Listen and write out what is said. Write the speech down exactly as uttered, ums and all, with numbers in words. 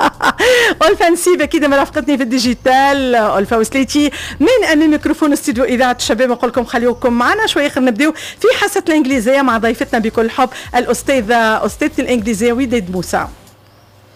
ألفا نسيب أكيد مرافقتني في الديجيتال ألفا وسليتي من أمام ميكروفون استديو إذاعة الشباب. نقول لكم خليكم معنا شوية، خلينا نبداو في حصة الإنجليزية مع ضيفتنا بكل حب الأستاذة أستاذة الإنجليزية وداد موسى.